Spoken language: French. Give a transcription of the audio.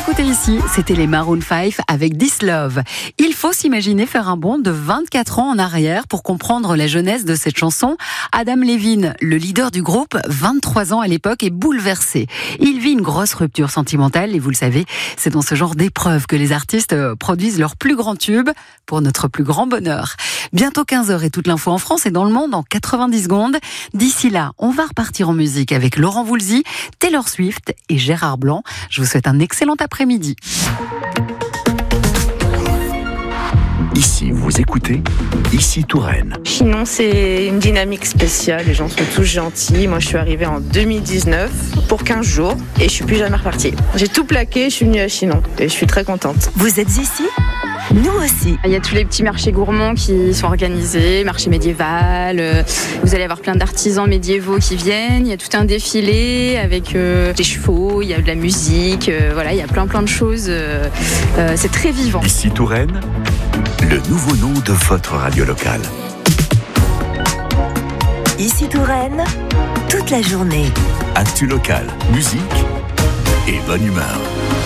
écouté ici, c'était les Maroon 5 avec This Love. Il faut s'imaginer faire un bond de 24 ans en arrière pour comprendre la jeunesse de cette chanson. Adam Levine, le leader du groupe, 23 ans à l'époque, est bouleversé. Il vit une grosse rupture sentimentale et vous le savez, c'est dans ce genre d'épreuve que les artistes produisent leurs plus grands tubes pour notre plus grand bonheur. Bientôt 15h et toute l'info en France et dans le monde en 90 secondes. D'ici là, on va repartir en musique avec Laurent Voulzy, Taylor Swift et Gérard Blanc. Je vous souhaite un excellent après-midi. Ici, vous écoutez Ici Touraine. Chinon, c'est une dynamique spéciale. Les gens sont tous gentils. Moi, je suis arrivée en 2019 pour 15 jours et je suis plus jamais repartie. J'ai tout plaqué, je suis venue à Chinon et je suis très contente. Vous êtes ici ? Nous aussi. Il y a tous les petits marchés gourmands qui sont organisés, marché médiéval. Vous allez avoir plein d'artisans médiévaux qui viennent. Il y a tout un défilé avec des chevaux, il y a de la musique. Voilà, il y a plein de choses. C'est très vivant. Ici Touraine, le nouveau nom de votre radio locale. Ici Touraine, toute la journée. Actu locale, musique et bonne humeur.